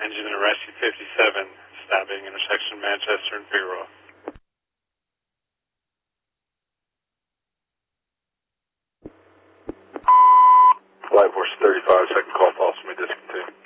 Engine in Rescue 57, stopping intersection Manchester and Figueroa. Flight Force 35, second call, false, may discontinue.